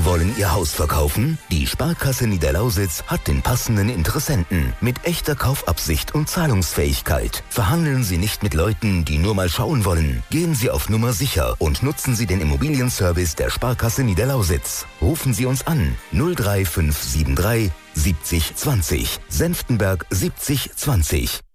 Wollen Ihr Haus verkaufen? Die Sparkasse Niederlausitz hat den passenden Interessenten mit echter Kaufabsicht und Zahlungsfähigkeit. Verhandeln Sie nicht mit Leuten, die nur mal schauen wollen. Gehen Sie auf Nummer sicher und nutzen Sie den Immobilienservice der Sparkasse Niederlausitz. Rufen Sie uns an 03573 70 20, Senftenberg 70 20.